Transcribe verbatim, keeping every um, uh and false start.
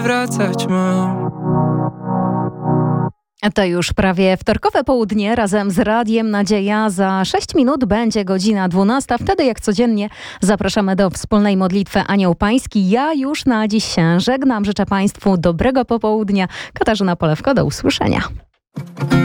wracać mam. To już prawie wtorkowe południe razem z Radiem Nadzieja. Za sześć minut będzie godzina dwunasta. Wtedy jak codziennie zapraszamy do wspólnej modlitwy Anioł Pański. Ja już na dziś się żegnam. Życzę Państwu dobrego popołudnia. Katarzyna Polewko, do usłyszenia.